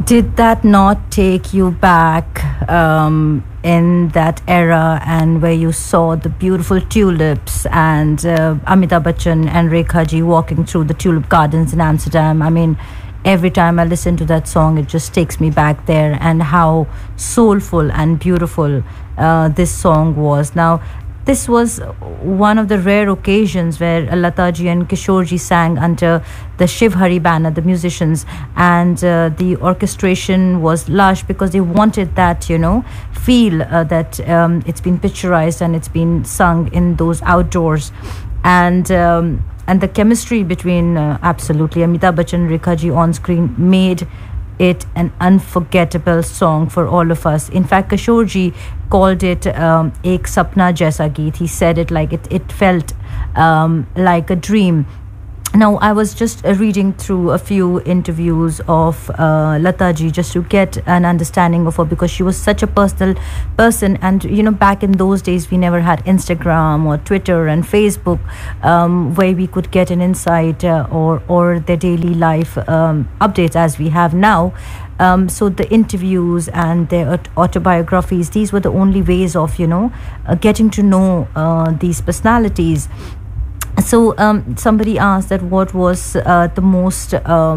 Did that not take you back in that era and where you saw the beautiful tulips and Amitabh Bachchan and Rekha ji walking through the tulip gardens in Amsterdam? I mean, every time I listen to that song, it just takes me back there, and how soulful and beautiful this song was. Now, this was one of the rare occasions where Lataji and Kishorji sang under the Shiv Hari banner, the musicians, and the orchestration was lush because they wanted that, feel that it's been picturized and it's been sung in those outdoors. And the chemistry between absolutely Amitabh Bachchan and Rekha ji on screen made it an unforgettable song for all of us. In fact, Kishore ji called it Ek Sapna Jaisa Geet. He said it like it felt like a dream. Now, I was just reading through a few interviews of Lata ji just to get an understanding of her, because she was such a personal person. And, back in those days, we never had Instagram or Twitter and Facebook where we could get an insight or their daily life updates as we have now. So the interviews and their autobiographies, these were the only ways of, getting to know these personalities. So somebody asked that what was the most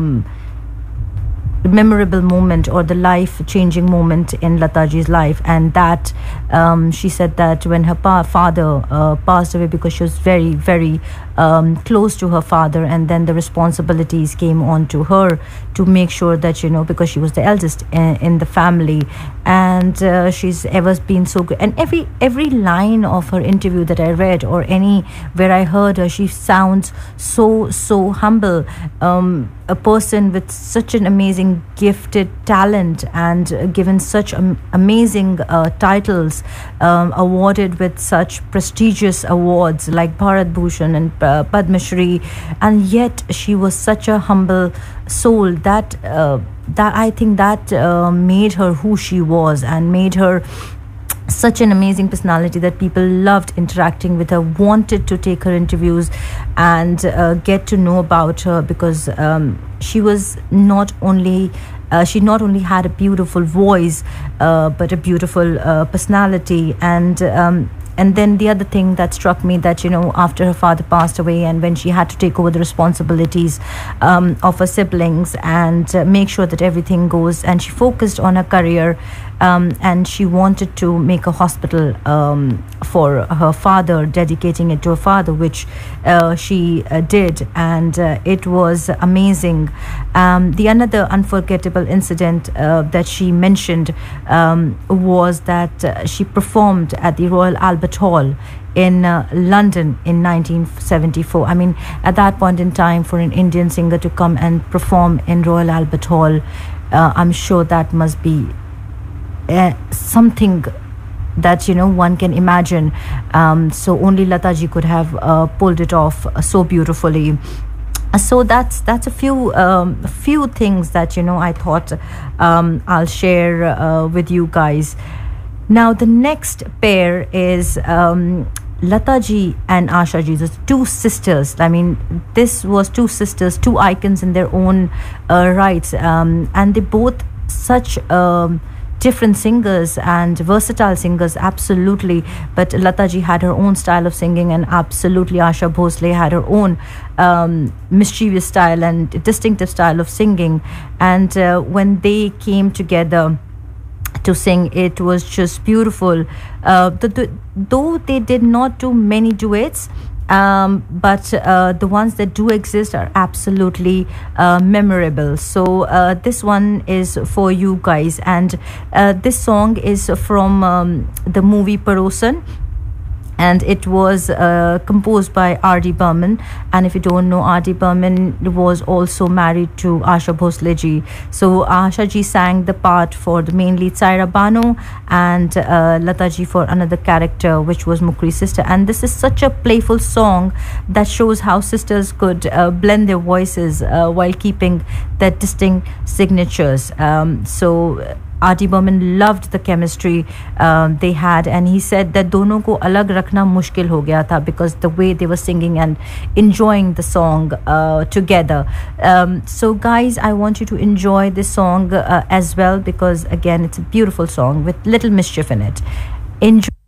memorable moment or the life-changing moment in Lataji's life, and that she said that when her father passed away, because she was very, very close to her father, and then the responsibilities came on to her to make sure that, because she was the eldest in the family, and she's ever been so good. And every line of her interview that I read, or any where I heard her, she sounds so humble. A person with such an amazing gifted talent, and given such amazing titles, awarded with such prestigious awards like Bharat Bhushan and Padma Shri, and yet she was such a humble soul that I think that made her who she was, and made her such an amazing personality that people loved interacting with her, wanted to take her interviews and get to know about her, because she was not only she not only had a beautiful voice but a beautiful personality. And then the other thing that struck me, that after her father passed away, and when she had to take over the responsibilities of her siblings and make sure that everything goes, and she focused on her career, and she wanted to make a hospital for her father, dedicating it to her father, which she did, and it was amazing. The another unforgettable incident that she mentioned was that she performed at the Royal Albert Hall in London in 1974. I mean, at that point in time, for an Indian singer to come and perform in Royal Albert Hall, I'm sure that must be something that one can imagine. So only Lataji could have pulled it off so beautifully. So that's a few things that I thought I'll share with you guys. Now the next pair is Lataji and Ashaji, the two sisters. I mean, this was two sisters, two icons in their own rights, and they both such different singers and versatile singers, absolutely. But Lataji had her own style of singing, and absolutely Asha Bhosle had her own mischievous style and distinctive style of singing. And when they came together to sing, it was just beautiful. Though they did not do many duets, but the ones that do exist are absolutely memorable. So this one is for you guys, and this song is from the movie Parosan, and it was composed by R.D. Burman. And if you don't know, R.D. Burman was also married to Asha Bhosle ji. So Asha ji sang the part for the main lead Saira Bano, and Lata ji for another character, which was Mukri's sister. And this is such a playful song that shows how sisters could blend their voices while keeping their distinct signatures. So R.D. Burman loved the chemistry they had, and he said that दोनों को अलग रखना मुश्किल हो गया था because the way they were singing and enjoying the song together. So guys, I want you to enjoy this song as well, because again it's a beautiful song with little mischief in it. Enjoy.